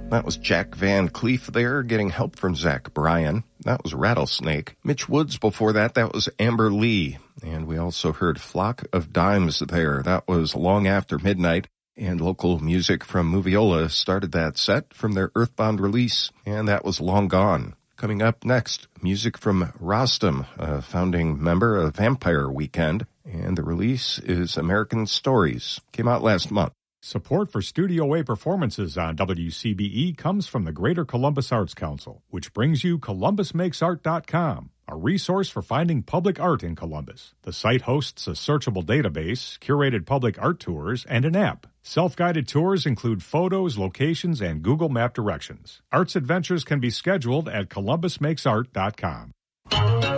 That was Jack Van Cleef there, getting help from Zach Bryan. That was Rattlesnake. Mitch Woods before that was Amber Lee. And we also heard Flock of Dimes there. That was Long After Midnight. And local music from Moviola started that set from their Earthbound release, and that was Long Gone. Coming up next, music from Rostam, a founding member of Vampire Weekend, and the release is American Stories. Came out last month. Support for Studio A performances on WCBE comes from the Greater Columbus Arts Council, which brings you ColumbusMakesArt.com, a resource for finding public art in Columbus. The site hosts a searchable database, curated public art tours, and an app. Self-guided tours include photos, locations, and Google Map directions. Arts adventures can be scheduled at ColumbusMakesArt.com.